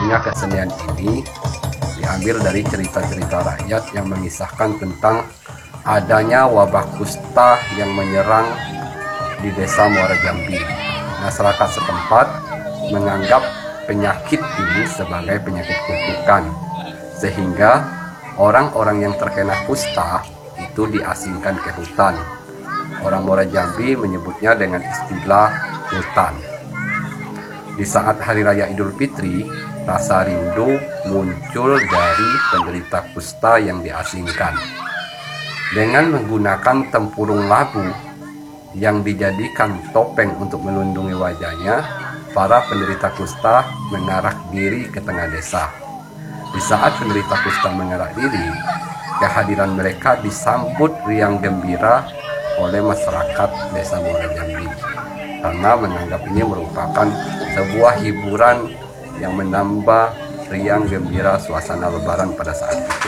Sebenarnya kesenian ini diambil dari cerita-cerita rakyat yang mengisahkan tentang adanya wabah kusta yang menyerang di desa Muara Jambi. Masyarakat setempat menganggap penyakit ini sebagai penyakit kutukan, sehingga orang-orang yang terkena kusta itu diasingkan ke hutan. Orang Muara Jambi menyebutnya dengan istilah hutan. Di saat Hari Raya Idul Fitri, rasa rindu muncul dari penderita kusta yang diasingkan. Dengan menggunakan tempurung labu yang dijadikan topeng untuk melindungi wajahnya, para penderita kusta mengarak diri ke tengah desa. Di saat penderita kusta mengarak diri, kehadiran mereka disambut riang gembira oleh masyarakat desa Muara Jambi, karena menganggap ini merupakan sebuah hiburan yang menambah riang gembira suasana lebaran pada saat itu.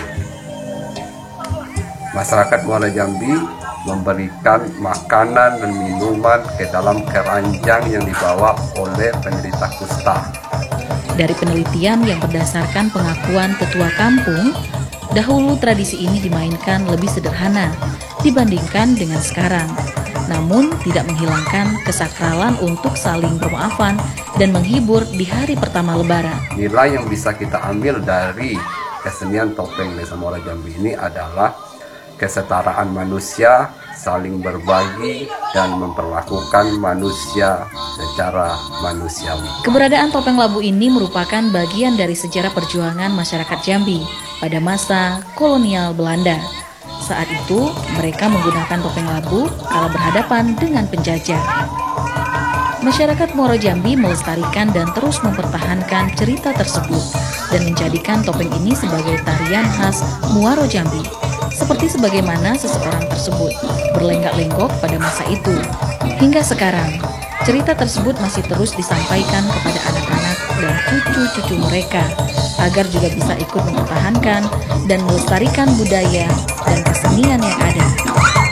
Masyarakat Muara Jambi memberikan makanan dan minuman ke dalam keranjang yang dibawa oleh penderita kusta. Dari penelitian yang berdasarkan pengakuan ketua kampung, dahulu tradisi ini dimainkan lebih sederhana dibandingkan dengan sekarang, namun tidak menghilangkan kesakralan untuk saling bermaafan dan menghibur di hari pertama Lebaran. Nilai yang bisa kita ambil dari kesenian topeng Desa Muara Jambi ini adalah kesetaraan manusia, saling berbagi, dan memperlakukan manusia secara manusiawi. Keberadaan topeng labu ini merupakan bagian dari sejarah perjuangan masyarakat Jambi pada masa kolonial Belanda. Saat itu, mereka menggunakan topeng labu kala berhadapan dengan penjajah. Masyarakat Muara Jambi melestarikan dan terus mempertahankan cerita tersebut dan menjadikan topeng ini sebagai tarian khas Muara Jambi. Seperti sebagaimana seseorang tersebut berlenggak-lenggok pada masa itu. Hingga sekarang, cerita tersebut masih terus disampaikan kepada anak-anak dan cucu-cucu mereka agar juga bisa ikut mempertahankan dan melestarikan budaya dan kesenian yang ada.